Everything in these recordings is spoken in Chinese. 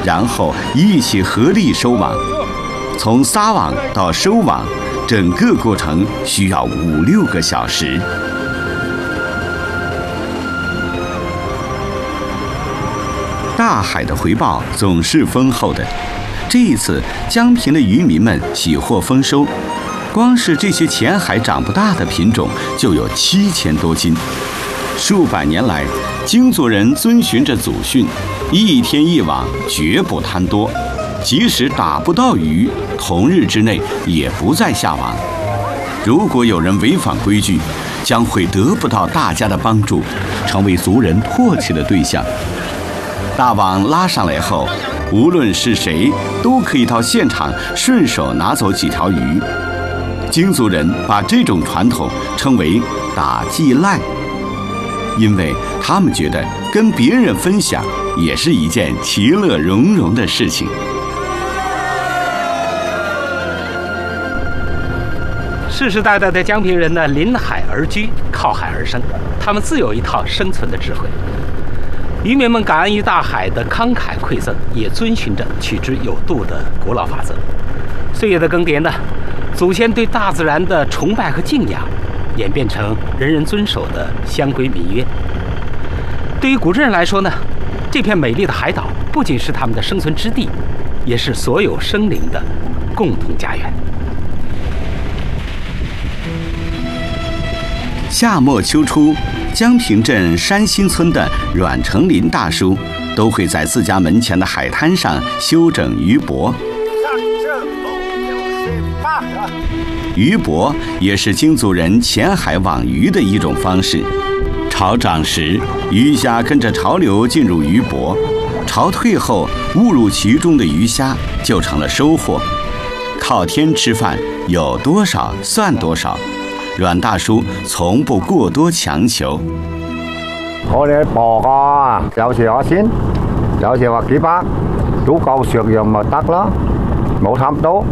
然后一起合力收网。从撒网到收网，整个过程需要5-6个小时。大海的回报总是丰厚的。这一次，江平的渔民们喜获丰收，光是这些浅海长不大的品种就有7000多斤。数百年来，京族人遵循着祖训，一天一网，绝不贪多。即使打不到鱼，同日之内也不再下网。如果有人违反规矩，将会得不到大家的帮助，成为族人唾弃的对象。大网拉上来后，无论是谁都可以到现场顺手拿走几条鱼。京族人把这种传统称为打记赖，因为他们觉得跟别人分享也是一件其乐融融的事情。 世世代代的江平人呢，临海而居，靠海而生，他们自有一套生存的智慧。渔民们感恩于大海的慷慨馈赠，也遵循着取之有度的古老法则。岁月的更迭呢，祖先对大自然的崇拜和敬仰，演变成人人遵守的乡规民约。对于古镇人来说呢，这片美丽的海岛不仅是他们的生存之地，也是所有生灵的共同家园。 夏末秋初，江平镇山新村的阮成林大叔都会在自家门前的海滩上修整鱼泊。鱼泊也是京族人潜海网鱼的一种方式。潮涨时，鱼虾跟着潮流进入鱼泊，潮退后，误入其中的鱼虾就成了收获。靠天吃饭，有多少算多少。阮大叔從不過多強求。 我哋磅啊，有時話千，有時話幾百，足夠食用咪得咯，冇貪多。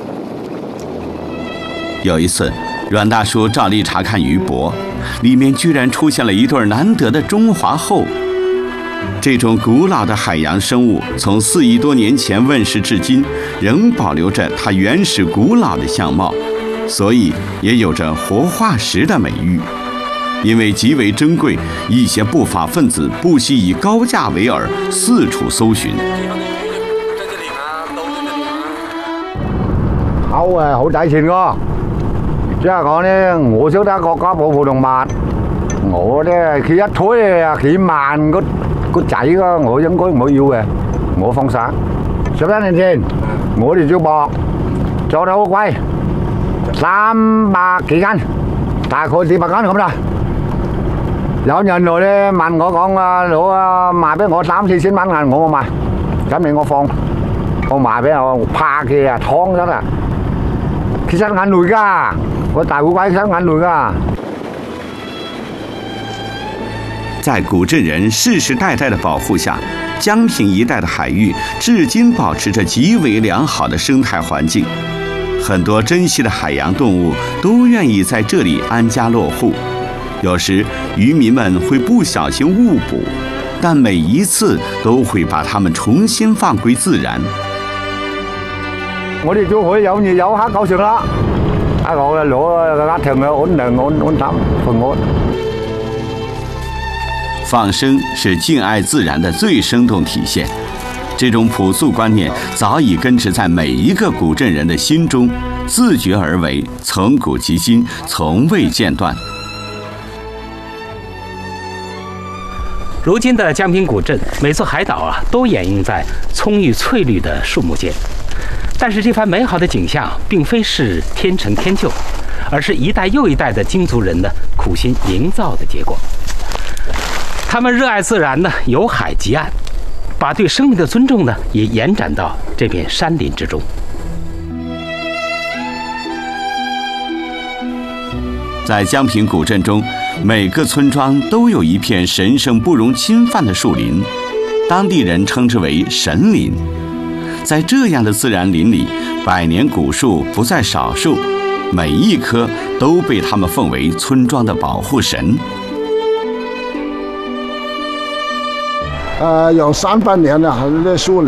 有一次，阮大叔照例查看鱼泊，里面居然出现了一对难得的中华后。这种古老的海洋生物，从4亿多年前问世至今，仍保留着它原始古老的相貌。所以也有着活化石的美誉。因为极为珍贵，一些不法分子不惜以高价为饵，四处搜寻。 口好抵錢㗎，即係講咧，我識得國家保護動物，我咧佢一推啊幾萬個仔㗎，我應該唔會要嘅，我放生。11年前我哋做博做得好貴。300幾斤，大概400斤咁啦。有人來咧問我講啊，攞啊賣俾我3-4千蚊銀，我賣，咁你我放，我賣俾我拍嘅啊，劏咗啦，其實銀類㗎，個大烏龜其實銀類㗎。 在古镇人世世代代的保护下，江平一带的海域至今保持着极为良好的生态环境。很多珍稀的海洋动物都愿意在这里安家落户，有时渔民们会不小心误捕，但每一次都会把它们重新放归自然。 我哋就可以有熱有黑夠食啦，我攞家庭嘅安寧安淡平安。 放生是敬爱自然的最生动体现。这种朴素观念早已根植在每一个古镇人的心中，自觉而为，从古及今，从未间断。 如今的江平古镇，每座海岛啊，都掩映在葱郁翠绿的树木间。但是这番美好的景象，并非是天成天就，而是一代又一代的京族人的苦心营造的结果。他们热爱自然呢，有海及岸。把对生命的尊重呢，也延展到这片山林之中。 在江平古镇中，每个村庄都有一片神圣不容侵犯的树林，当地人称之为神林。在这样的自然林里，百年古树不在少数，每一棵都被他们奉为村庄的保护神。 有300年了，这树